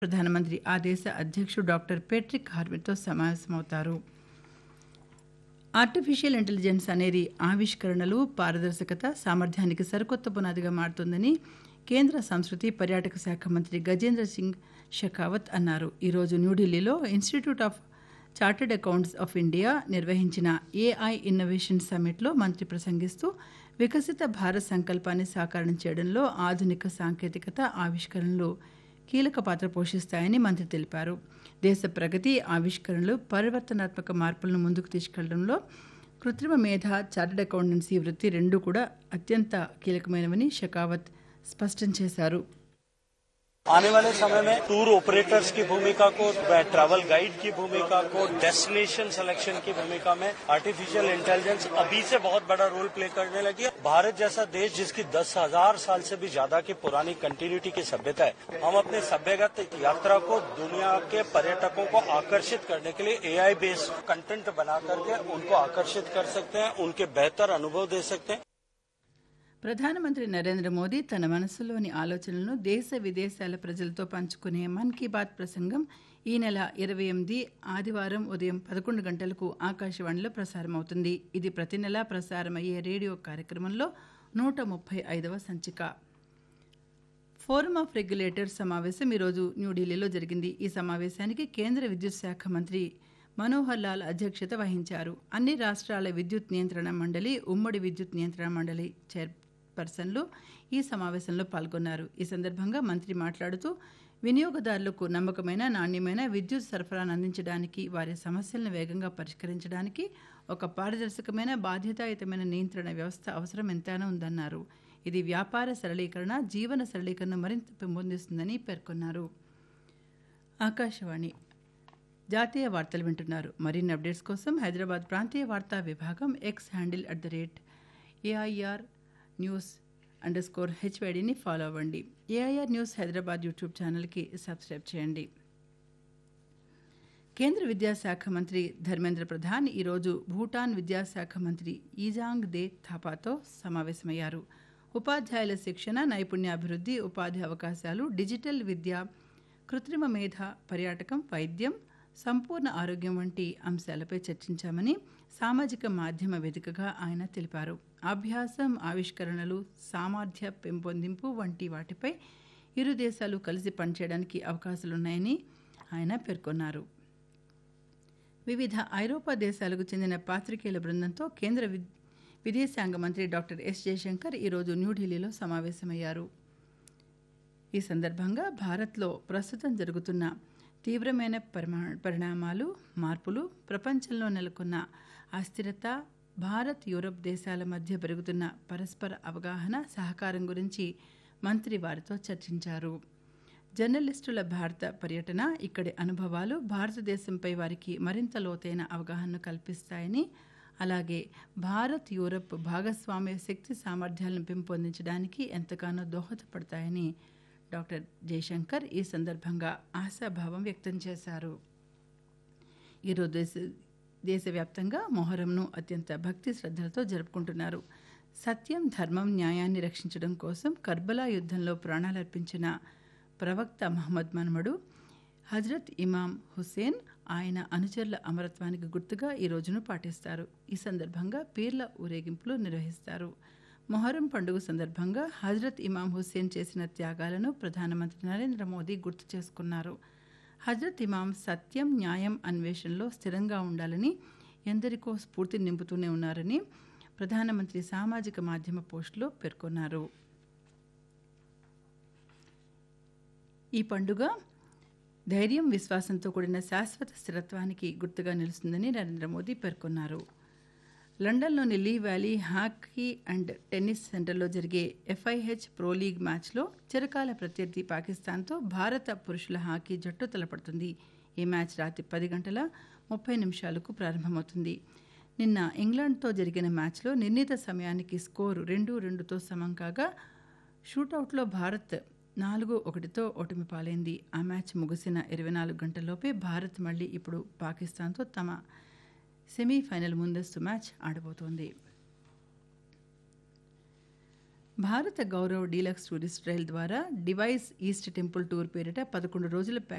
ప్రధానమంత్రి ఆ దేశ అధ్యక్షుడు డాక్టర్ పేట్రిక్ హార్విన్తో సమావేశమవుతారు. ఆర్టిఫిషియల్ ఇంటెలిజెన్స్ అనేది ఆవిష్కరణలు, పారదర్శకత, సామర్థ్యానికి సరికొత్త పునాదిగా మారుతుందని కేంద్ర సంస్కృతి, పర్యాటక శాఖ మంత్రి గజేంద్ర సింగ్ షెకావత్ అన్నారు. ఈరోజు న్యూఢిల్లీలో institute of chartered accounts of India నిర్వహించిన ఏఐ ఇన్నోవేషన్ సమ్మిట్లో మంత్రి ప్రసంగిస్తూ వికసిత భారత్ సంకల్పాన్ని సాకారం చేయడంలో ఆధునిక సాంకేతికత, ఆవిష్కరణలు కీలక పాత్ర పోషిస్తాయని మంత్రి తెలిపారు. దేశ ప్రగతి, ఆవిష్కరణలు, పరివర్తనాత్మక మార్పులను ముందుకు తీసుకెళ్లడంలో కృత్రిమ మేధ, చార్టర్డ్ అకౌంటెన్సీ వృత్తి రెండూ కూడా అత్యంత కీలకమైనవని షెకావత్ స్పష్టం చేశారు. आने वाले समय में टूर ऑपरेटर्स की भूमिका को, ट्रैवल गाइड की भूमिका को, डेस्टिनेशन सिलेक्शन की भूमिका में आर्टिफिशियल इंटेलिजेंस अभी से बहुत बड़ा रोल प्ले करने लगी है. भारत जैसा देश जिसकी 10,000 साल से भी ज्यादा की पुरानी कंटिन्यूटी की सभ्यता है, हम अपने सभ्यगत यात्रा को दुनिया के पर्यटकों को आकर्षित करने के लिए एआई बेस्ड कंटेंट बना करके उनको आकर्षित कर सकते हैं, उनके बेहतर अनुभव दे सकते हैं. ప్రధానమంత్రి నరేంద్ర మోదీ తన మనసులోని ఆలోచనలను దేశ విదేశాల ప్రజలతో పంచుకునే మన్ కీ బాత్ ప్రసంగం ఈ నెల 28 ఆదివారం ఉదయం 11 గంటలకు ఆకాశవాణిలో ప్రసారమవుతుంది. ఇది ప్రతి నెలా ప్రసారమయ్యే రేడియో కార్యక్రమంలో 135వ సంచిక. ఫోరం ఆఫ్ రెగ్యులేటర్స్ సమావేశం ఈరోజు న్యూఢిల్లీలో జరిగింది. ఈ సమావేశానికి కేంద్ర విద్యుత్ శాఖ మంత్రి మనోహర్ లాల్ అధ్యక్షత వహించారు. అన్ని రాష్ట్రాల విద్యుత్ నియంత్రణ మండలి, ఉమ్మడి విద్యుత్ నియంత్రణ మండలి చైర్పర్సన్లు ఈ సమావేశంలో పాల్గొన్నారు. ఈ సందర్భంగా మంత్రి మాట్లాడుతూ వినియోగదారులకు నమ్మకమైన, నాణ్యమైన విద్యుత్ సరఫరాను అందించడానికి, వారి సమస్యలను వేగంగా పరిష్కరించడానికి ఒక పారదర్శకమైన, బాధ్యతాయుతమైన నియంత్రణ వ్యవస్థ అవసరం ఎంతైనా ఉందన్నారు. ఇది వ్యాపార సరళీకరణ, జీవన సరళీకరణ మరింత పెంపొందిస్తుందని పేర్కొన్నారు. ఆకాశవాణి జాతీయ వార్తలు వింటున్నారు. మరిన్ని అప్డేట్స్ కోసం హైదరాబాద్ ప్రాంతీయ వార్తా విభాగం ఎక్స్ హ్యాండిల్ @AIR News_HYDని ఫాలో అవ్వండి. AIR న్యూస్ హైదరాబాద్ యూట్యూబ్ ఛానల్కి సబ్స్క్రైబ్ చేయండి. కేంద్ర విద్యాశాఖ మంత్రి ధర్మేంద్ర ప్రధాన్ ఈరోజు భూటాన్ విద్యాశాఖ మంత్రి ఈజాంగ్ దే థాపాతో సమావేశమయ్యారు. ఉపాధ్యాయుల శిక్షణ, నైపుణ్యాభివృద్ధి, ఉపాధి అవకాశాలు, డిజిటల్ విద్య, కృత్రిమ మేధ, పర్యాటకం, వైద్యం, సంపూర్ణ ఆరోగ్యం వంటి అంశాలపై చర్చించామని సామాజిక మాధ్యమ వేదికగా ఆయన తెలిపారు. అభ్యాసం, ఆవిష్కరణలు, సామర్థ్య పెంపొందింపు వంటి వాటిపై ఇరు దేశాలు కలిసి పనిచేయడానికి అవకాశాలున్నాయని ఆయన పేర్కొన్నారు. వివిధ ఐరోపా దేశాలకు చెందిన పాత్రికేయుల బృందంతో కేంద్ర విదేశాంగ మంత్రి డాక్టర్ ఎస్ జయశంకర్ ఈరోజు న్యూఢిల్లీలో సమావేశమయ్యారు. ఈ సందర్భంగా భారత్లో ప్రస్తుతం జరుగుతున్న తీవ్రమైన పరిణామాలు, మార్పులు, ప్రపంచంలో నెలకొన్న అస్థిరత, భారత్, యూరప్ దేశాల మధ్య పెరుగుతున్న పరస్పర అవగాహన, సహకారం గురించి మంత్రి వారితో చర్చించారు. జర్నలిస్టుల భారత పర్యటన, ఇక్కడి అనుభవాలు భారతదేశంపై వారికి మరింత లోతైన అవగాహనను కల్పిస్తాయని, అలాగే భారత్, యూరప్ భాగస్వామ్య శక్తి సామర్థ్యాలను పెంపొందించడానికి ఎంతగానో దోహదపడతాయని డాక్టర్ జయశంకర్ ఈ సందర్భంగా ఆశాభావం వ్యక్తం చేశారు. ఈరోజు దేశవ్యాప్తంగా మొహరంను అత్యంత భక్తి శ్రద్ధలతో జరుపుకుంటున్నారు. సత్యం, ధర్మం, న్యాయాన్ని రక్షించడం కోసం కర్బలా యుద్ధంలో ప్రాణాలర్పించిన ప్రవక్త మహమ్మద్ మనుమడు హజ్రత్ ఇమాం హుస్సేన్, ఆయన అనుచరుల అమరత్వానికి గుర్తుగా ఈ రోజును పాటిస్తారు. ఈ సందర్భంగా పీర్ల ఊరేగింపులు నిర్వహిస్తారు. మొహరం పండుగ సందర్భంగా హజ్రత్ ఇమాం హుస్సేన్ చేసిన త్యాగాలను ప్రధానమంత్రి నరేంద్ర మోదీ గుర్తు చేసుకున్నారు. హజ్రత్ ఇమాం సత్యం, న్యాయం అన్వేషణలో స్థిరంగా ఉండాలని, ఎందరికో స్ఫూర్తిని నింపుతూనే ఉన్నారని ప్రధానమంత్రి సామాజిక మాధ్యమ పోస్టులో పేర్కొన్నారు. ఈ పండుగ ధైర్యం, విశ్వాసంతో కూడిన శాశ్వత స్థిరత్వానికి గుర్తుగా నిలుస్తుందని నరేంద్ర మోదీ పేర్కొన్నారు. లండన్లోని లీ వ్యాలీ హాకీ అండ్ టెన్నిస్ సెంటర్లో జరిగే FIH ప్రో లీగ్ మ్యాచ్లో చిరకాల ప్రత్యర్థి పాకిస్తాన్తో భారత పురుషుల హాకీ జట్టు తలపడుతుంది. ఈ మ్యాచ్ రాత్రి 10:30 ప్రారంభమవుతుంది. నిన్న ఇంగ్లాండ్తో జరిగిన మ్యాచ్లో నిర్ణీత సమయానికి స్కోరు 2-2తో సమం కాగా షూటౌట్లో భారత్ 4-1తో ఓటమి పాలైంది. ఆ మ్యాచ్ ముగిసిన 24 గంటల్లోపే భారత్ మళ్లీ ఇప్పుడు పాకిస్తాన్తో తమ సెమీఫైనల్ ముందస్తు మ్యాచ్ ఆడబోతోంది. భారత గౌరవ్ డీలక్స్ టూరిస్ట్ రైల్ ద్వారా డివైస్ ఈస్ట్ టెంపుల్ టూర్ పేరిట 11 రోజుల